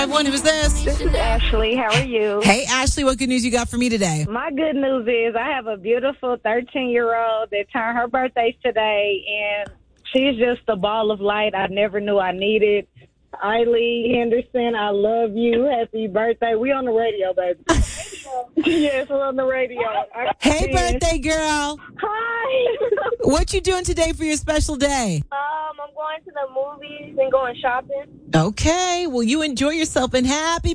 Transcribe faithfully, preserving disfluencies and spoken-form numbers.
Everyone, who's this? This is Ashley. How are you? Hey, Ashley, what good news you got for me today? My good news is I have a beautiful thirteen-year-old that turned her birthday today, and she's just a ball of light I never knew I needed. Eileen Henderson, I love you. Happy birthday. We on the radio, baby. Yes, we're on the radio. Hey, birthday girl. Hi. What you doing today for your special day? Um, I'm going to the movies and going shopping. Okay, well, you enjoy yourself and happy